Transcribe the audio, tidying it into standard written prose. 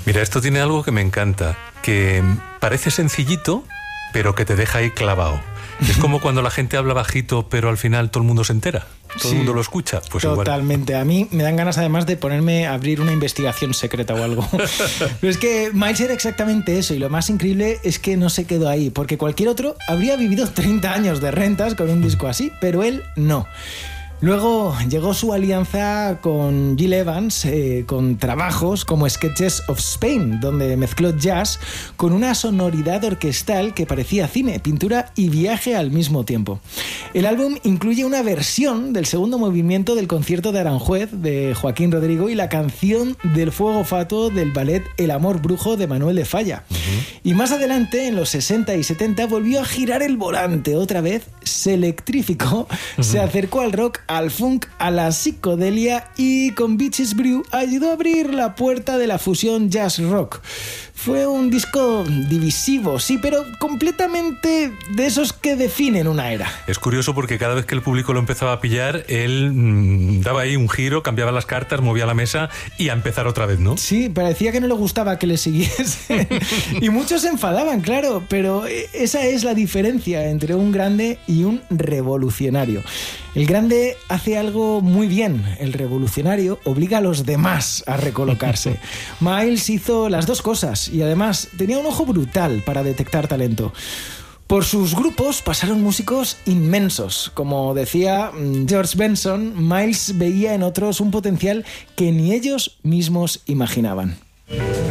Mira, esto tiene algo que me encanta, que parece sencillito, pero que te deja ahí clavado. Es como cuando la gente habla bajito, pero al final todo el mundo se entera. Todo el mundo lo escucha. Pues totalmente. Igual. A mí me dan ganas además de ponerme a abrir una investigación secreta o algo. Pero es que Miles era exactamente eso, y lo más increíble es que no se quedó ahí, porque cualquier otro habría vivido 30 años de rentas con un disco así, pero él no. Luego llegó su alianza con Gil Evans, con trabajos como Sketches of Spain, donde mezcló jazz con una sonoridad orquestal que parecía cine, pintura y viaje al mismo tiempo. El álbum incluye una versión del segundo movimiento del concierto de Aranjuez de Joaquín Rodrigo y la canción del Fuego Fatuo del ballet El Amor Brujo de Manuel de Falla. Y más adelante, en los 60 y 70, volvió a girar el volante otra vez, se electrificó, se acercó al rock, al funk, a la psicodelia y con Bitches Brew ayudó a abrir la puerta de la fusión jazz rock. Fue un disco divisivo, sí, pero completamente de esos que definen una era. Es curioso porque cada vez que el público lo empezaba a pillar, él daba ahí un giro, cambiaba las cartas, movía la mesa y a empezar otra vez, ¿no? Sí, parecía que no le gustaba que le siguiesen. Y muchos se enfadaban, claro, pero esa es la diferencia entre un grande y un revolucionario. El grande hace algo muy bien, el revolucionario obliga a los demás a recolocarse. Miles hizo las dos cosas y además tenía un ojo brutal para detectar talento. Por sus grupos pasaron músicos inmensos. Como decía George Benson, Miles veía en otros un potencial que ni ellos mismos imaginaban.